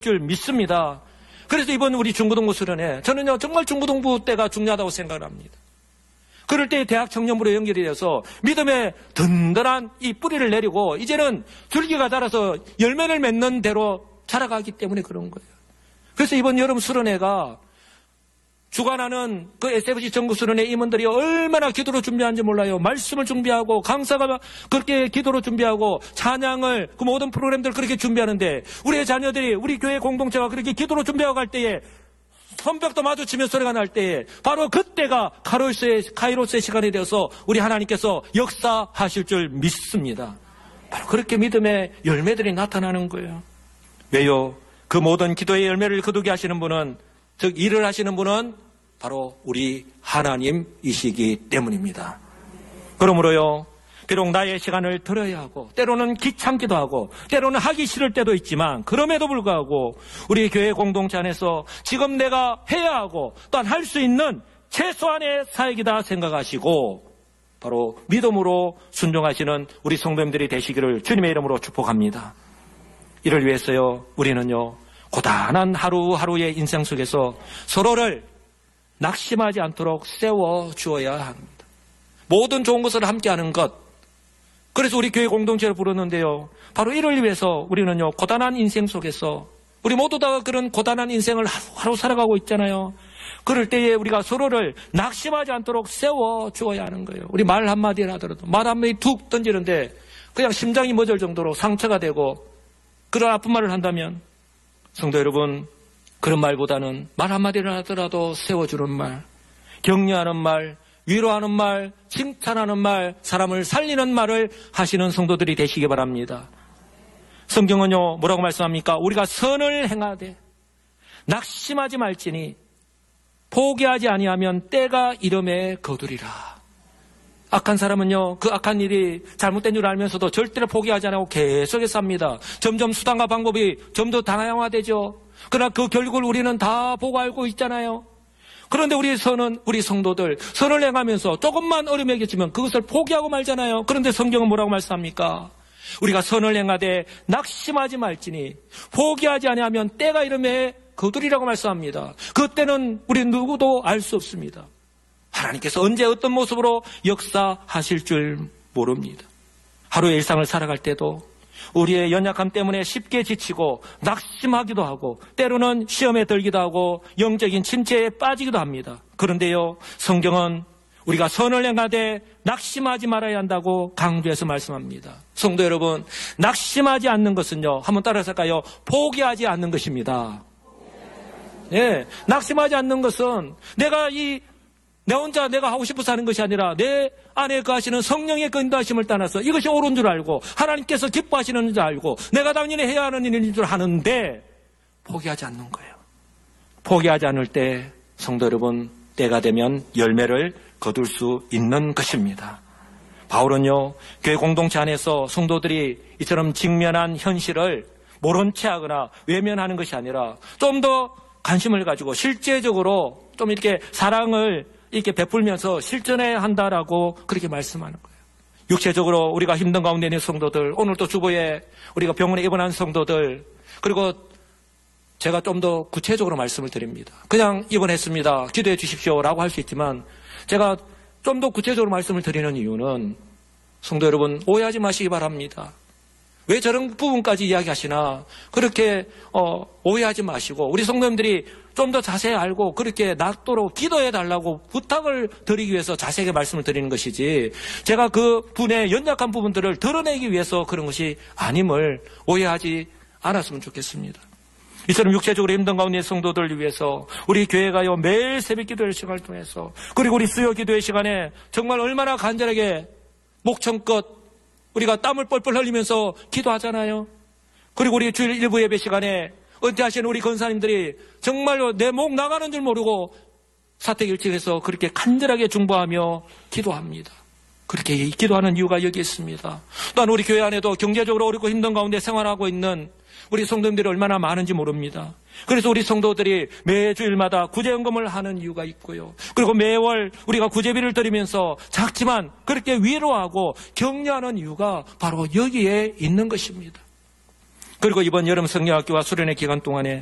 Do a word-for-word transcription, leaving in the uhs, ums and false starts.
줄 믿습니다. 그래서 이번 우리 중고등부 수련회 저는요 정말 중고등부 때가 중요하다고 생각을 합니다. 그럴 때 대학 청년부로 연결이 돼서 믿음의 든든한 이 뿌리를 내리고 이제는 줄기가 자라서 열매를 맺는 대로 자라가기 때문에 그런 거예요. 그래서 이번 여름 수련회가 주관하는 그 에스에프씨 전국 수련회 임원들이 얼마나 기도로 준비하는지 몰라요. 말씀을 준비하고 강사가 그렇게 기도로 준비하고 찬양을 그 모든 프로그램들을 그렇게 준비하는데 우리의 자녀들이 우리 교회 공동체가 그렇게 기도로 준비하고 갈 때에 손뼉도 마주치며 소리가 날 때에 바로 그때가 카이로스의, 카이로스의 시간이 되어서 우리 하나님께서 역사하실 줄 믿습니다. 바로 그렇게 믿음의 열매들이 나타나는 거예요. 왜요? 그 모든 기도의 열매를 거두게 하시는 분은, 즉 일을 하시는 분은 바로 우리 하나님이시기 때문입니다. 그러므로요, 비록 나의 시간을 들어야 하고 때로는 귀찮기도 하고 때로는 하기 싫을 때도 있지만 그럼에도 불구하고 우리 교회 공동체 안에서 지금 내가 해야 하고 또한 할 수 있는 최소한의 사역이다 생각하시고 바로 믿음으로 순종하시는 우리 성도님들이 되시기를 주님의 이름으로 축복합니다. 이를 위해서요, 우리는요 고단한 하루하루의 인생 속에서 서로를 낙심하지 않도록 세워주어야 합니다. 모든 좋은 것을 함께하는 것, 그래서 우리 교회 공동체를 부르는데요, 바로 이를 위해서 우리는요 고단한 인생 속에서 우리 모두 다 그런 고단한 인생을 하루하루 살아가고 있잖아요. 그럴 때에 우리가 서로를 낙심하지 않도록 세워주어야 하는 거예요. 우리 말 한마디를 하더라도 말 한마디 툭 던지는데 그냥 심장이 멎을 정도로 상처가 되고 그런 아픈 말을 한다면, 성도 여러분, 그런 말보다는 말 한마디를 하더라도 세워주는 말, 격려하는 말, 위로하는 말, 칭찬하는 말, 사람을 살리는 말을 하시는 성도들이 되시기 바랍니다. 성경은요 뭐라고 말씀합니까? 우리가 선을 행하되 낙심하지 말지니 포기하지 아니하면 때가 이름에 거두리라. 악한 사람은요 그 악한 일이 잘못된 줄 알면서도 절대로 포기하지 않고 계속해서 삽니다. 점점 수단과 방법이 좀 더 다양화되죠. 그러나 그 결국을 우리는 다 보고 알고 있잖아요. 그런데 우리 선은, 우리 성도들 선을 행하면서 조금만 어려움이 겠지만 그것을 포기하고 말잖아요. 그런데 성경은 뭐라고 말씀합니까? 우리가 선을 행하되 낙심하지 말지니 포기하지 아니하면 때가 이름에 거두리라고 말씀합니다. 그때는 우리 누구도 알 수 없습니다. 하나님께서 언제 어떤 모습으로 역사하실 줄 모릅니다. 하루의 일상을 살아갈 때도 우리의 연약함 때문에 쉽게 지치고 낙심하기도 하고 때로는 시험에 들기도 하고 영적인 침체에 빠지기도 합니다. 그런데요, 성경은 우리가 선을 행하되 낙심하지 말아야 한다고 강조해서 말씀합니다. 성도 여러분, 낙심하지 않는 것은요, 한번 따라서 할까요? 포기하지 않는 것입니다. 예, 낙심하지 않는 것은 내가 이 내 혼자 내가 하고 싶어서 하는 것이 아니라 내 안에 거하시는 성령의 인도하심을 따라서 이것이 옳은 줄 알고 하나님께서 기뻐하시는 줄 알고 내가 당연히 해야 하는 일인 줄 아는데 포기하지 않는 거예요. 포기하지 않을 때 성도 여러분, 때가 되면 열매를 거둘 수 있는 것입니다. 바울은요 교회 공동체 안에서 성도들이 이처럼 직면한 현실을 모른 채 하거나 외면하는 것이 아니라 좀 더 관심을 가지고 실제적으로 좀 이렇게 사랑을 이렇게 베풀면서 실천해야 한다라고 그렇게 말씀하는 거예요. 육체적으로 우리가 힘든 가운데 있는 성도들, 오늘 또 주보에 우리가 병원에 입원한 성도들, 그리고 제가 좀 더 구체적으로 말씀을 드립니다. 그냥 입원했습니다, 기도해 주십시오라고 할 수 있지만 제가 좀 더 구체적으로 말씀을 드리는 이유는 성도 여러분 오해하지 마시기 바랍니다. 왜 저런 부분까지 이야기하시나 그렇게 어, 오해하지 마시고 우리 성도님들이 좀 더 자세히 알고 그렇게 낫도록 기도해 달라고 부탁을 드리기 위해서 자세하게 말씀을 드리는 것이지 제가 그 분의 연약한 부분들을 드러내기 위해서 그런 것이 아님을 오해하지 않았으면 좋겠습니다. 이처럼 육체적으로 힘든 가운데 성도들을 위해서 우리 교회가요 매일 새벽 기도의 시간을 통해서 그리고 우리 수요 기도의 시간에 정말 얼마나 간절하게 목청껏 우리가 땀을 뻘뻘 흘리면서 기도하잖아요. 그리고 우리 주일 일부 예배 시간에 은퇴하시는 우리 권사님들이 정말로 내 목 나가는 줄 모르고 사택일찍해서 그렇게 간절하게 중보하며 기도합니다. 그렇게 기도하는 이유가 여기 있습니다. 또한 우리 교회 안에도 경제적으로 어렵고 힘든 가운데 생활하고 있는 우리 성도님들이 얼마나 많은지 모릅니다. 그래서 우리 성도들이 매주일마다 구제연금을 하는 이유가 있고요. 그리고 매월 우리가 구제비를 드리면서 작지만 그렇게 위로하고 격려하는 이유가 바로 여기에 있는 것입니다. 그리고 이번 여름 성경학교와 수련회 기간 동안에